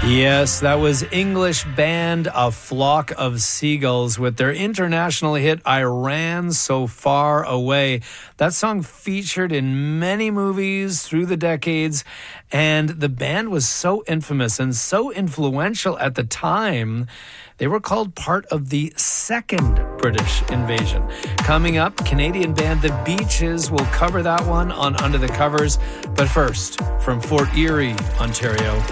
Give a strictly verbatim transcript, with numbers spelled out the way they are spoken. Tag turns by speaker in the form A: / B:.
A: Yes, that was English band A Flock of Seagulls with their international hit I Ran So Far Away. That song featured in many movies through the decades, and the band was so infamous and so influential at the time. They were called part of the second British invasion. Coming up, Canadian band The Beaches will cover that one on Under the Covers. But first, from Fort Erie, Ontario,